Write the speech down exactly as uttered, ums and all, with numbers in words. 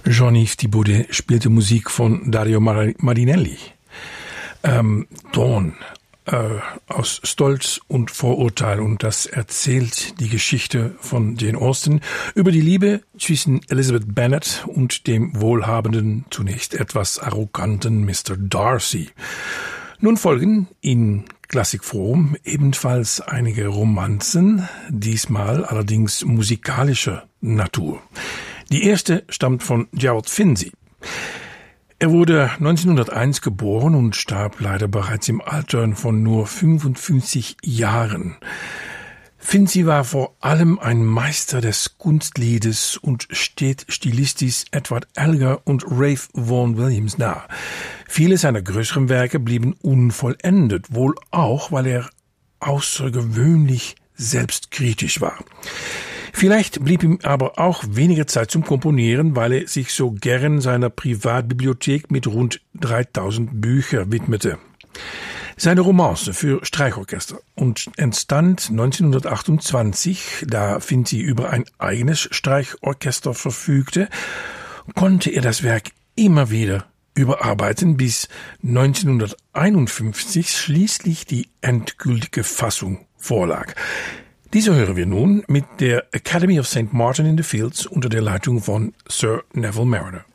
Jean-Yves Thibaudet spielte Musik von Dario Marinelli. Ähm, Dawn äh, aus Stolz und Vorurteil, und das erzählt die Geschichte von Jane Austen über die Liebe zwischen Elizabeth Bennet und dem wohlhabenden, zunächst etwas arroganten Mister Darcy. Nun folgen in Klassikform ebenfalls einige Romanzen, diesmal allerdings musikalischer Natur. Die erste stammt von Gerald Finzi. Er wurde neunzehnhunderteins geboren und starb leider bereits im Alter von nur fünfundfünfzig Jahren. Finzi war vor allem ein Meister des Kunstliedes und steht stilistisch Edward Elgar und Ralph Vaughan Williams nahe. Viele seiner größeren Werke blieben unvollendet, wohl auch, weil er außergewöhnlich selbstkritisch war. Vielleicht blieb ihm aber auch weniger Zeit zum Komponieren, weil er sich so gern seiner Privatbibliothek mit rund dreitausend Büchern widmete. Seine Romance für Streichorchester und entstand neunzehnhundertachtundzwanzig, da Finzi über ein eigenes Streichorchester verfügte, konnte er das Werk immer wieder überarbeiten, bis neunzehnhunderteinundfünfzig schließlich die endgültige Fassung vorlag. Diese hören wir nun mit der Academy of Saint Martin in the Fields unter der Leitung von Sir Neville Marriner.